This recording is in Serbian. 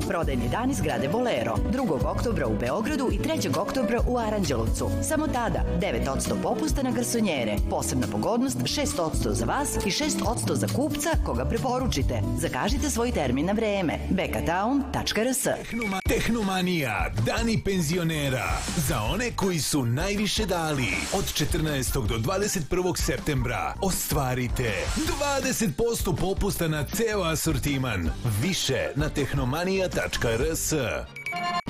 Prodajni dan iz zgrade Bolero, 2. oktobra u Beogradu i 3. oktobra u Aranđelovcu. Samo tada 9% popusta na garsonjere. Posebna pogodnost 6% za vas i 6% za kupca koga preporučite. Zakažite svoj termin na vreme. bekatown.rs. Tehnomanija, dani penzionera. Za one koji su najviše dali. Od 14. do 21. septembra ostvarite 20% popusta na ceo asortiman. Više na tehnomanija.rs.